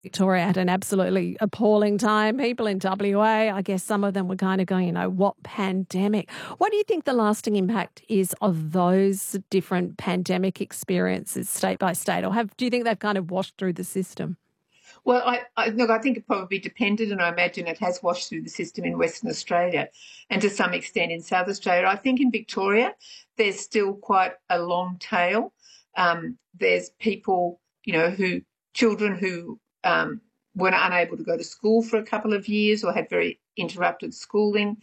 Victoria had an absolutely appalling time. People in WA, I guess some of them were kind of going, what pandemic? What do you think the lasting impact is of those different pandemic experiences state by state? Or do you think they've kind of washed through the system? Well, I think it probably depended, and I imagine it has washed through the system in Western Australia and to some extent in South Australia. I think in Victoria, there's still quite a long tail. There's people, children who were unable to go to school for a couple of years or had very interrupted schooling.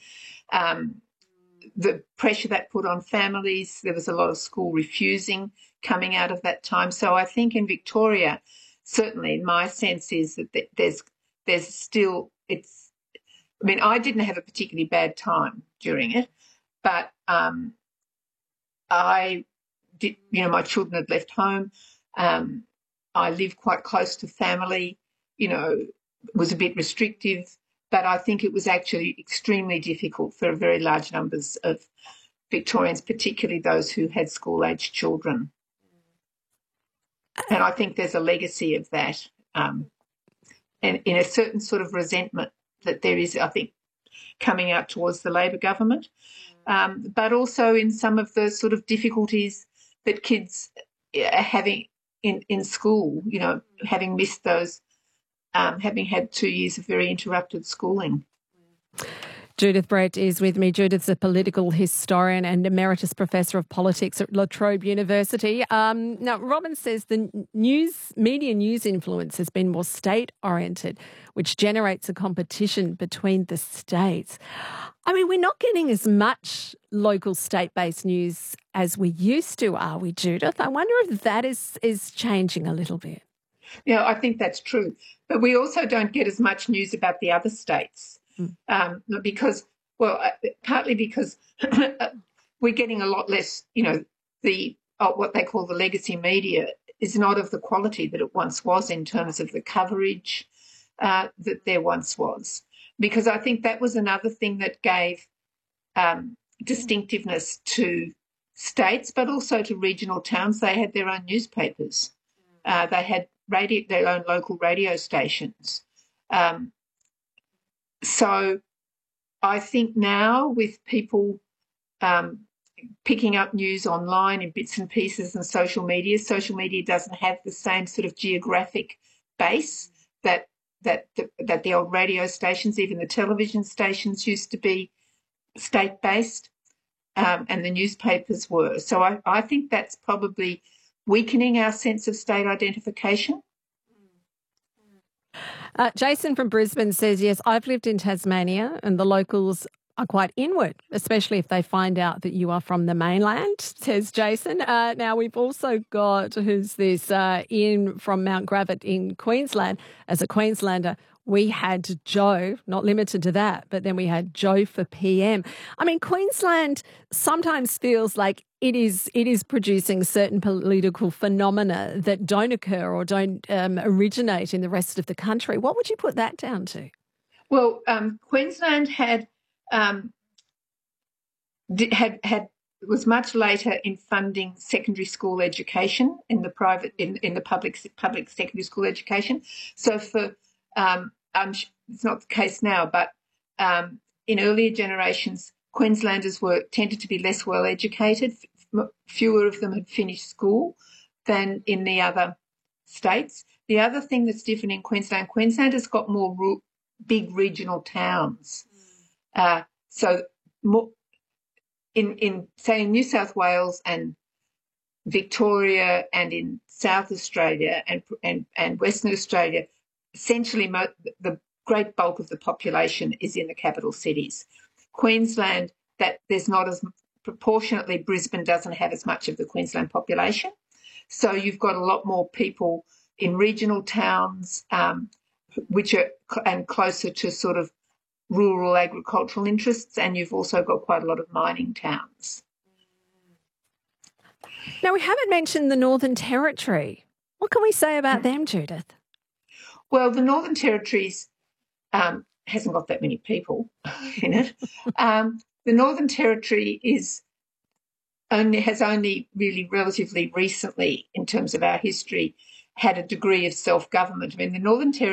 The pressure that put on families, there was a lot of school refusing coming out of that time. So I think in Victoria, certainly my sense is that there's still, I didn't have a particularly bad time during it, but I did, my children had left home. I lived quite close to family, was a bit restrictive, but I think it was actually extremely difficult for very large numbers of Victorians, particularly those who had school-aged children. And I think there's a legacy of that and in a certain sort of resentment that there is, I think, coming out towards the Labor government, but also in some of the sort of difficulties that kids are having in school, having missed those, having had 2 years of very interrupted schooling. Judith Brett is with me. Judith's a political historian and emeritus professor of politics at La Trobe University. Now, Robin says the media news influence has been more state-oriented, which generates a competition between the states. We're not getting as much local state-based news as we used to, are we, Judith? I wonder if that is changing a little bit. Yeah, I think that's true. But we also don't get as much news about the other states. Because, partly because we're getting a lot less, what they call the legacy media is not of the quality that it once was in terms of the coverage that there once was. Because I think that was another thing that gave distinctiveness to states, but also to regional towns. They had their own newspapers. They had their own local radio stations. So I think now with people picking up news online in bits and pieces and social media doesn't have the same sort of geographic base that the old radio stations, even the television stations, used to be state-based, and the newspapers were. So I think that's probably weakening our sense of state identification. Jason from Brisbane says, yes, I've lived in Tasmania and the locals are quite inward, especially if they find out that you are from the mainland, says Jason. Now, we've also got, who's this, Ian from Mount Gravatt in Queensland. As a Queenslander, we had Joe, not limited to that, but then we had Joe for PM. Queensland sometimes feels like it is producing certain political phenomena that don't occur or don't originate in the rest of the country. What would you put that down to? Well, Queensland was much later in funding secondary school education in the public secondary school education. So for it's not the case now, but in earlier generations, Queenslanders tended to be less well educated. Fewer of them had finished school than in the other states. The other thing that's different in Queensland has got more big regional towns. So more in New South Wales and Victoria and in South Australia and Western Australia, essentially the great bulk of the population is in the capital cities. Queensland, that there's not as proportionately, Brisbane doesn't have as much of the Queensland population. So you've got a lot more people in regional towns, which are and closer to sort of rural agricultural interests, and you've also got quite a lot of mining towns. Now, we haven't mentioned the Northern Territory. What can we say about them, Judith? Well, the Northern Territories hasn't got that many people in it. The Northern Territory has only really relatively recently, in terms of our history, had a degree of self-government. The Northern Territory